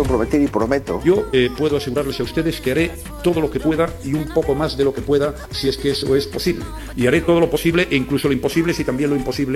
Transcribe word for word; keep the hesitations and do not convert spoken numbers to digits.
puedo prometer y prometo. Yo eh, puedo asegurarles a ustedes que haré todo lo que pueda y un poco más de lo que pueda, si es que eso es posible. Y haré todo lo posible e incluso lo imposible, si también lo imposible